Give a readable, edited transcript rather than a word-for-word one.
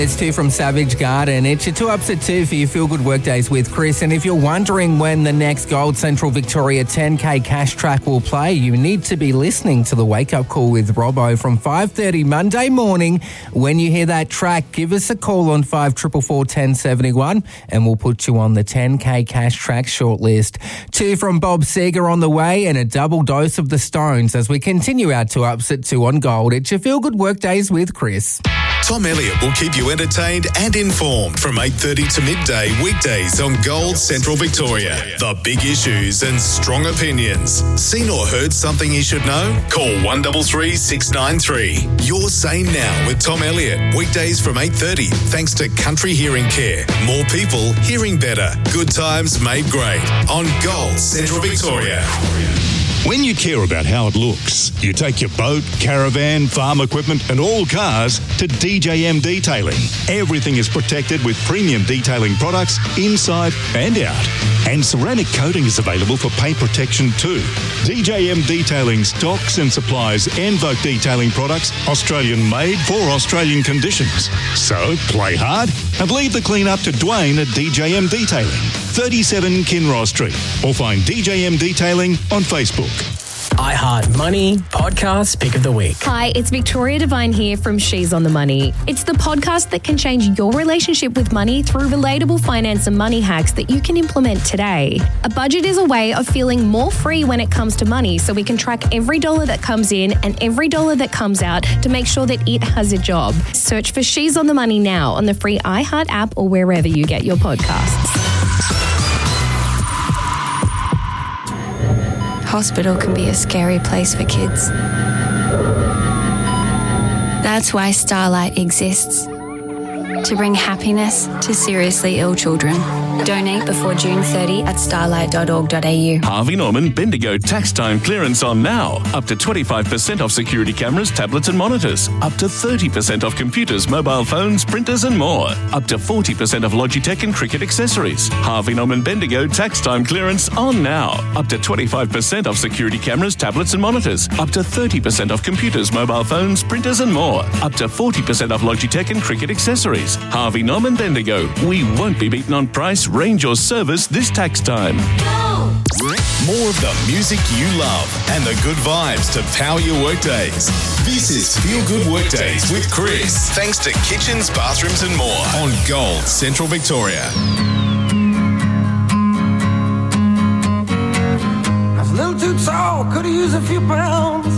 It's 2 from Savage Garden. It's your 2 ups at 2 for your Feel Good Workdays with Chris. And if you're wondering when the next Gold Central Victoria 10K cash track will play, you need to be listening to the Wake Up Call with Robbo from 5:30 Monday morning. When you hear that track, give us a call on 5444 1071 and we'll put you on the 10K cash track shortlist. 2 from Bob Seger on the way and a double dose of the Stones as we continue our 2 ups at 2 on Gold. It's your Feel Good Workdays with Chris. Tom Elliott will keep you entertained and informed from 8:30 to midday weekdays on Gold Central Victoria. The big issues and strong opinions. Seen or heard something you should know? Call 133 693. Your Say Now with Tom Elliott. Weekdays from 8:30 thanks to Country Hearing Care. More people hearing better. Good times made great on Gold Central Victoria. When you care about how it looks, you take your boat, caravan, farm equipment and all cars to DJM Detailing. Everything is protected with premium detailing products inside and out. And ceramic coating is available for paint protection too. DJM Detailing stocks and supplies Envoke detailing products, Australian made for Australian conditions. So play hard and leave the clean up to Dwayne at DJM Detailing, 37 Kinross Street, or find DJM Detailing on Facebook. iHeart Money Podcast Pick of the Week. Hi, it's Victoria Devine here from She's on the Money. It's the podcast that can change your relationship with money through relatable finance and money hacks that you can implement today. A budget is a way of feeling more free when it comes to money, so we can track every dollar that comes in and every dollar that comes out to make sure that it has a job. Search for She's on the Money now on the free iHeart app or wherever you get your podcasts. Hospital can be a scary place for kids. That's why Starlight exists. To bring happiness to seriously ill children. Donate before June 30 at starlight.org.au. Harvey Norman Bendigo tax time clearance on now. Up to 25% off security cameras, tablets and monitors. Up to 30% off computers, mobile phones, printers and more. Up to 40% off Logitech and Cricut accessories. Harvey Norman Bendigo tax time clearance on now. Up to 25% off security cameras, tablets and monitors. Up to 30% off computers, mobile phones, printers and more. Up to 40% off Logitech and Cricut accessories. Harvey Norman Bendigo. We won't be beaten on price, range or service this tax time. More of the music you love and the good vibes to power your workdays. This is Feel Good Workdays with Chris. Thanks to kitchens, bathrooms and more on Gold Central Victoria. I was a little too tall, could have used a few pounds.